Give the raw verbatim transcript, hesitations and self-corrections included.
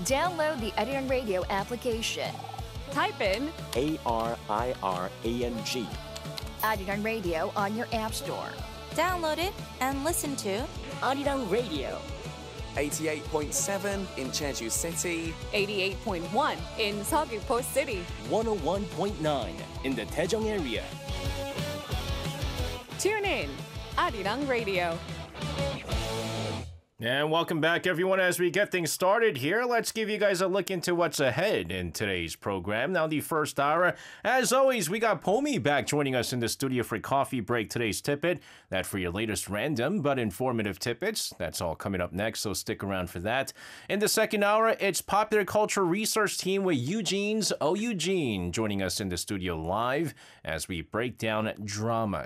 Download the Arirang Radio application. Type in A R I R A N G. Arirang Radio on your app store. Download it and listen to Arirang Radio. eighty-eight point seven in Jeju City. eighty-eight point one in Seogwipo City. one oh one point nine in the Daejeong area. Tune in, Arirang Radio. And welcome back, everyone. As we get things started here, let's give you guys a look into what's ahead in today's program. Now, the first hour, as always, we got Pomi back joining us in the studio for Coffee Break. Today's Tippet, that for your latest random but informative tidbits. That's all coming up next, so stick around for that. In the second hour, it's Popular Culture Research Team with Eugene's Oh Eugene joining us in the studio live as we break down drama.